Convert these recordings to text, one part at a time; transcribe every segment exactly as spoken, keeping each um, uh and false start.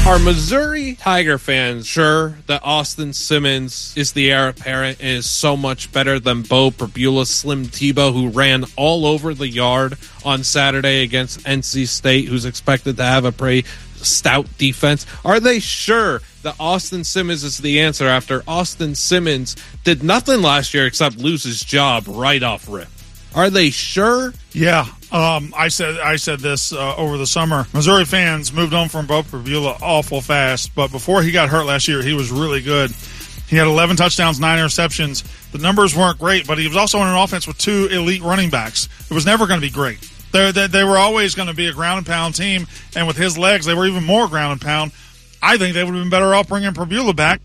Are Missouri Tiger fans sure that Austin Simmons is the heir apparent and is so much better than Bo Pribula, Slim Tebow, who ran all over the yard on Saturday against N C State, who's expected to have a pretty stout defense? Are they sure that Austin Simmons is the answer after Austin Simmons did nothing last year except lose his job right off rip? Are they sure? Yeah, um, I said I said this uh, over the summer. Missouri fans moved on from Bo Pribula awful fast, but before he got hurt last year, he was really good. He had eleven touchdowns, nine interceptions. The numbers weren't great, but he was also in an offense with two elite running backs. It was never going to be great. They, they, they were always going to be a ground and pound team, and with his legs, they were even more ground and pound. I think they would have been better off bringing Pribula back.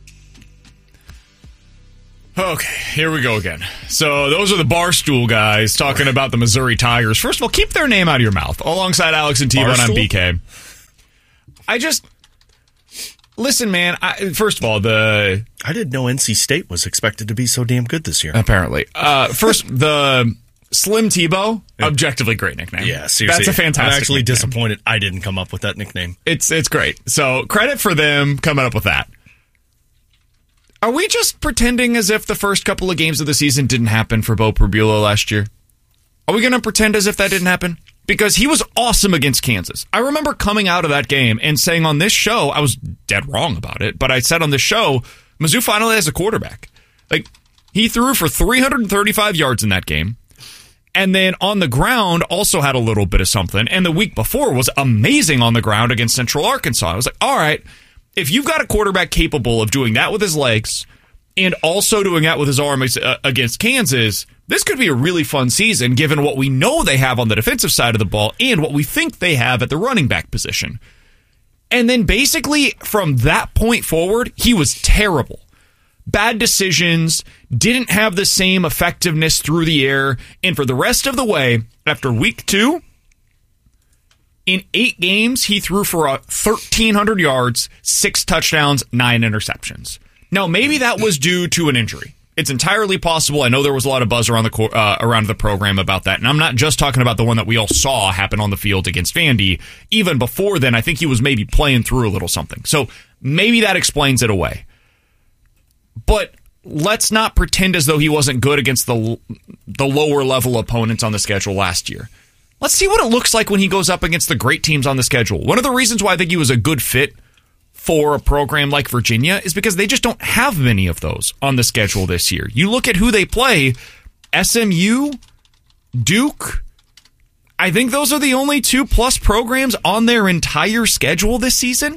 Okay, here we go again. So those are the Barstool guys talking about the Missouri Tigers. First of all, keep their name out of your mouth. Alongside Alex and T-Bone, I'm B K. I just... Listen, man, I, first of all, the... I didn't know N C State was expected to be so damn good this year. Apparently. Uh, first, the Slim Tebow, yeah. Objectively great nickname. Yeah, seriously. That's a fantastic I'm actually nickname. disappointed I didn't come up with that nickname. It's It's great. So credit for them coming up with that. Are we just pretending as if the first couple of games of the season didn't happen for Bo Pribula last year? Are we going to pretend as if that didn't happen? Because he was awesome against Kansas. I remember coming out of that game and saying on this show, I was dead wrong about it, but I said on this show, Mizzou finally has a quarterback. Like, he threw for three hundred thirty-five yards in that game, and then on the ground also had a little bit of something, and the week before was amazing on the ground against Central Arkansas. I was like, all right, if you've got a quarterback capable of doing that with his legs and also doing that with his arm against Kansas, this could be a really fun season given what we know they have on the defensive side of the ball and what we think they have at the running back position. And then basically from that point forward, he was terrible. Bad decisions, didn't have the same effectiveness through the air, and for the rest of the way, after week two, in eight games, he threw for uh, thirteen hundred yards, six touchdowns, nine interceptions. Now, maybe that was due to an injury. It's entirely possible. I know there was a lot of buzz around the uh, around the program about that, and I'm not just talking about the one that we all saw happen on the field against Vandy. Even before then, I think he was maybe playing through a little something. So maybe that explains it away. But let's not pretend as though he wasn't good against the the lower level opponents on the schedule last year. Let's see what it looks like when he goes up against the great teams on the schedule. One of the reasons why I think he was a good fit for a program like Virginia is because they just don't have many of those on the schedule this year. You look at who they play, S M U, Duke. I think those are the only two plus programs on their entire schedule this season.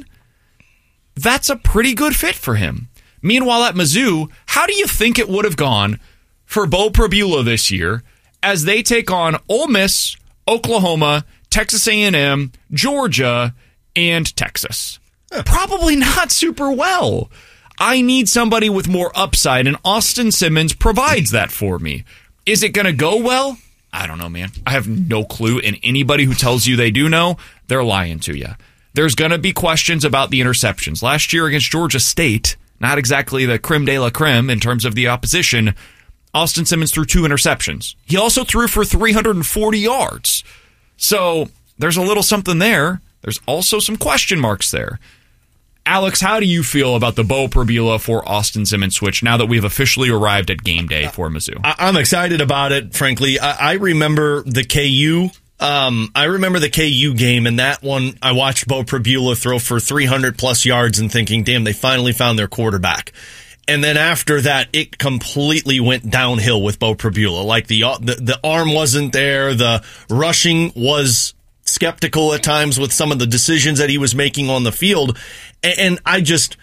That's a pretty good fit for him. Meanwhile, at Mizzou, how do you think it would have gone for Bo Pribula this year as they take on Ole Miss, Oklahoma, Texas A and M, Georgia, and Texas? Probably not super well. I need somebody with more upside, and Austin Simmons provides that for me. Is it going to go well? I don't know, man. I have no clue, and anybody who tells you they do know, they're lying to you. There's going to be questions about the interceptions. Last year against Georgia State, not exactly the creme de la creme in terms of the opposition, Austin Simmons threw two interceptions. He also threw for three hundred forty yards. So there's a little something there. There's also some question marks there. Alex, how do you feel about the Bo Pribula for Austin Simmons switch now that we've officially arrived at game day for Mizzou? I'm excited about it, frankly. I, I remember the K U. Um, I remember the K U game, and that one I watched Bo Pribula throw for three hundred plus yards and thinking, damn, they finally found their quarterback. And then after that, it completely went downhill with Bo Pribula. Like the, the the arm wasn't there, the rushing was skeptical at times with some of the decisions that he was making on the field. And, and I just,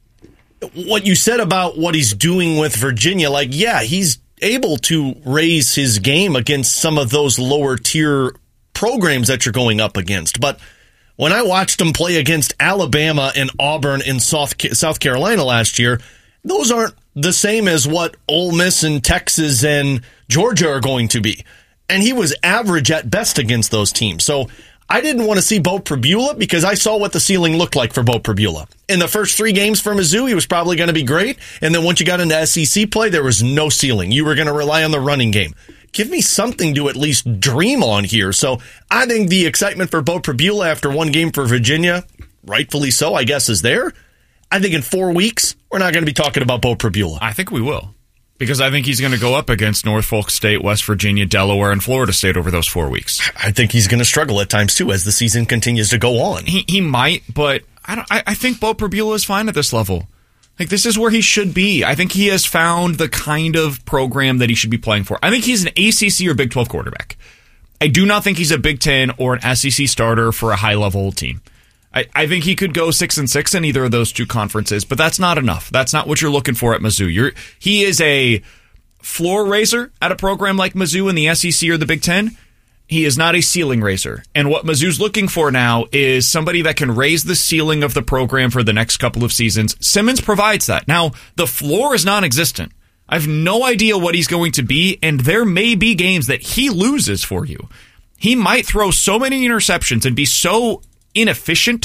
what you said about what he's doing with Virginia, like, yeah, he's able to raise his game against some of those lower tier programs that you're going up against. But when I watched him play against Alabama and Auburn and South South Carolina last year, those aren't the same as what Ole Miss and Texas and Georgia are going to be. And he was average at best against those teams. So I didn't want to see Bo Pribula because I saw what the ceiling looked like for Bo Pribula. In the first three games for Mizzou, he was probably going to be great. And then once you got into S E C play, there was no ceiling. You were going to rely on the running game. Give me something to at least dream on here. So I think the excitement for Bo Pribula after one game for Virginia, rightfully so, I guess, is there. I think in four weeks, we're not going to be talking about Beau Pribula. I think we will. Because I think he's going to go up against Norfolk State, West Virginia, Delaware, and Florida State over those four weeks. I think he's going to struggle at times, too, as the season continues to go on. He he might, but I don't. I, I think Beau Pribula is fine at this level. Like, this is where he should be. I think he has found the kind of program that he should be playing for. I think he's an A C C or Big twelve quarterback. I do not think he's a Big Ten or an S E C starter for a high-level team. I, I think he could go six and six in either of those two conferences, but that's not enough. That's not what you're looking for at Mizzou. You're, he is a floor raiser at a program like Mizzou in the S E C or the Big Ten. He is not a ceiling raiser. And what Mizzou's looking for now is somebody that can raise the ceiling of the program for the next couple of seasons. Simmons provides that. Now, the floor is non-existent. I have no idea what he's going to be, and there may be games that he loses for you. He might throw so many interceptions and be so inefficient